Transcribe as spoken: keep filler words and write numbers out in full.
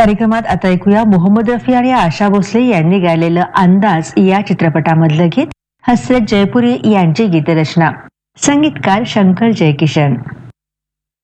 कार्यक्रमात आता ऐकूया मोहम्मद रफी आणि आशा भोसले यांनी गायलेलं अंदाज या चित्रपटामधलं गीत. हसरत जयपुरी यांची गीतरचना, संगीतकार शंकर जयकिशन.